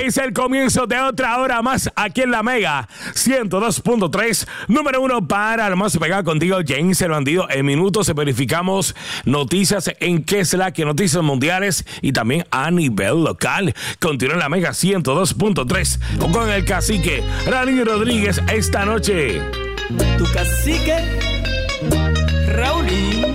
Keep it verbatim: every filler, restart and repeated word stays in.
Es el comienzo de otra hora más aquí en la Mega ciento dos punto tres, número uno para el más pegado contigo, James el Bandido. En minutos verificamos noticias en qué es la que noticias mundiales y también a nivel local. Continúa en la Mega ciento dos punto tres con el cacique Raúl Rodríguez esta noche. Tu cacique Raulín.